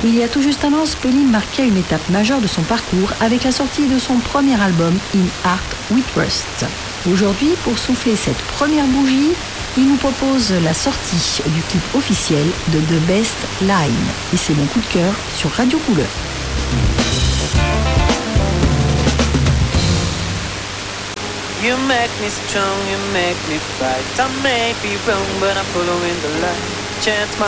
Il y a tout juste un an, Spolin marquait une étape majeure de son parcours avec la sortie de son premier album In Art with Rust. Aujourd'hui, pour souffler cette première bougie, il nous propose la sortie du clip officiel de The Best Line. Et c'est mon coup de cœur sur Radio Couleur. You make me strong, you make me fight. I may be wrong, but I'm following the light. Chant my